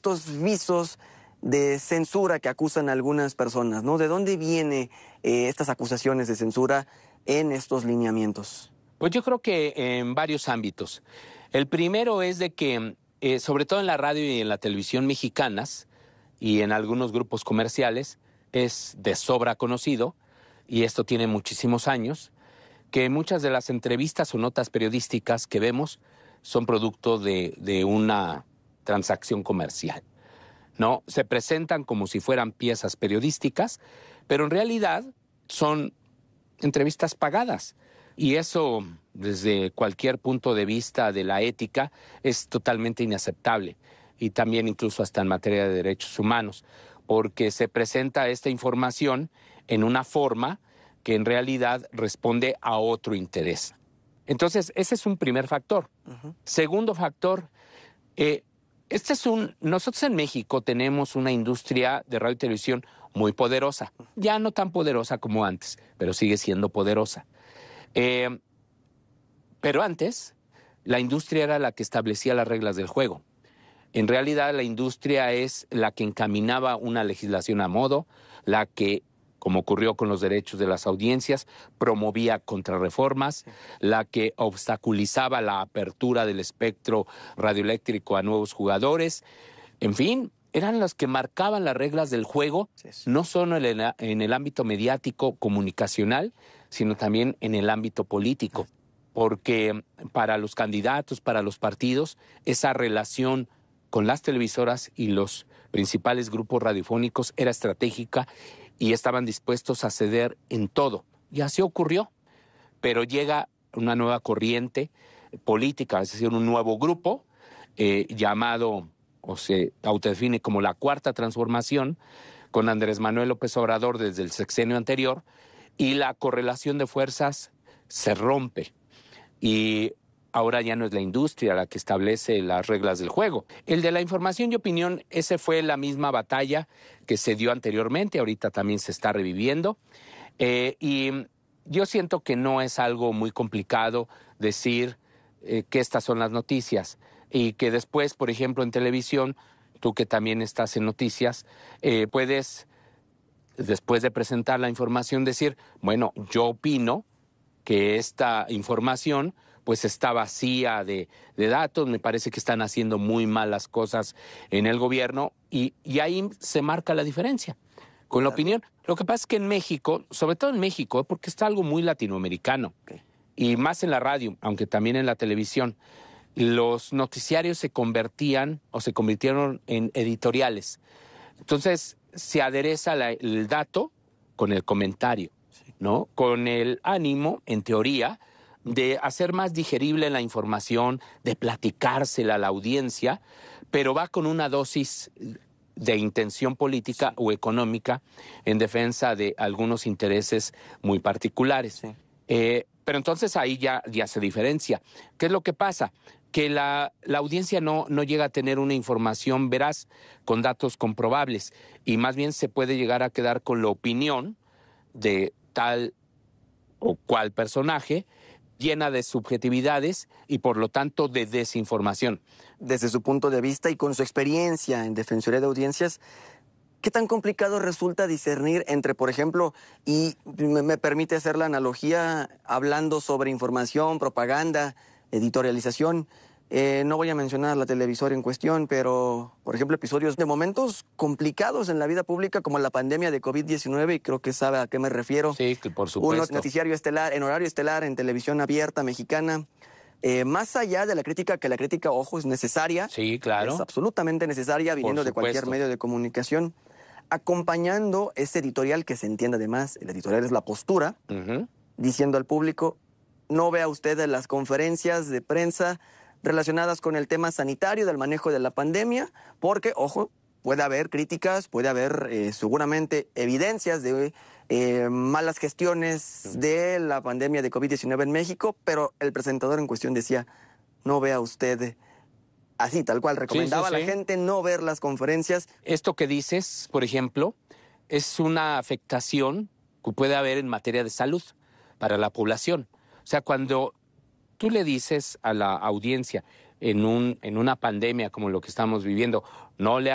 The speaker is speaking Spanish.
estos visos de censura que acusan a algunas personas, ¿no? ¿De dónde vienen estas acusaciones de censura en estos lineamientos? Pues yo creo que en varios ámbitos. El primero es de que, sobre todo en la radio y en la televisión mexicanas y en algunos grupos comerciales, es de sobra conocido, y esto tiene muchísimos años, que muchas de las entrevistas o notas periodísticas que vemos son producto de una transacción comercial, ¿no? Se presentan como si fueran piezas periodísticas, pero en realidad son entrevistas pagadas. Y eso, desde cualquier punto de vista de la ética, es totalmente inaceptable. Y también incluso hasta en materia de derechos humanos, porque se presenta esta información en una forma que en realidad responde a otro interés. Entonces, ese es un primer factor. Segundo factor, nosotros en México tenemos una industria de radio y televisión muy poderosa. Ya no tan poderosa como antes, pero sigue siendo poderosa. Pero antes, la industria era la que establecía las reglas del juego. En realidad, la industria es la que encaminaba una legislación a modo, la que, como ocurrió con los derechos de las audiencias, promovía contrarreformas, la que obstaculizaba la apertura del espectro radioeléctrico a nuevos jugadores. En fin, eran las que marcaban las reglas del juego, no solo en el ámbito mediático, comunicacional, sino también en el ámbito político. Porque para los candidatos, para los partidos, esa relación con las televisoras y los principales grupos radiofónicos era estratégica y estaban dispuestos a ceder en todo. Y así ocurrió. Pero llega una nueva corriente política, es decir, un nuevo grupo llamado, o se autodefine como la Cuarta Transformación, con Andrés Manuel López Obrador desde el sexenio anterior, y la correlación de fuerzas se rompe. Y ahora ya no es la industria la que establece las reglas del juego. El de la información y opinión, ese fue la misma batalla que se dio anteriormente, ahorita también se está reviviendo. Y yo siento que no es algo muy complicado decir que estas son las noticias y que después, por ejemplo, en televisión, tú que también estás en noticias, puedes, después de presentar la información, decir, bueno, yo opino que esta información pues está vacía de datos, me parece que están haciendo muy malas cosas en el gobierno y ahí se marca la diferencia con la opinión. Lo que pasa es que en México, sobre todo en México, porque está algo muy latinoamericano, y más en la radio, aunque también en la televisión, los noticiarios se convirtieron en editoriales. Entonces se adereza el dato con el comentario, ¿no? Con el ánimo, en teoría, de hacer más digerible la información, de platicársela a la audiencia, pero va con una dosis de intención política o económica en defensa de algunos intereses muy particulares. Pero entonces ahí ya se diferencia. ¿Qué es lo que pasa? Que la audiencia no llega a tener una información veraz con datos comprobables y más bien se puede llegar a quedar con la opinión de tal o cual personaje llena de subjetividades y por lo tanto de desinformación. Desde su punto de vista y con su experiencia en defensoría de audiencias, ¿qué tan complicado resulta discernir entre, por ejemplo, y me permite hacer la analogía hablando sobre información, propaganda, editorialización? No voy a mencionar la televisora en cuestión, pero, por ejemplo, episodios de momentos complicados en la vida pública como la pandemia de COVID-19, y creo que sabe a qué me refiero. Sí, por supuesto. Un noticiario estelar, en horario estelar, en televisión abierta mexicana. Más allá de la crítica, que la crítica, ojo, es necesaria. Sí, claro. Es absolutamente necesaria, viniendo de cualquier medio de comunicación. Acompañando ese editorial, que se entiende además, el editorial es la postura, diciendo al público, no vea usted las conferencias de prensa relacionadas con el tema sanitario, del manejo de la pandemia, porque, ojo, puede haber críticas, puede haber seguramente evidencias de malas gestiones de la pandemia de COVID-19 en México, pero el presentador en cuestión decía, no vea usted, así tal cual, recomendaba a la gente no ver las conferencias. Esto que dices, por ejemplo, es una afectación que puede haber en materia de salud para la población. O sea, cuando tú le dices a la audiencia en una pandemia como lo que estamos viviendo, no le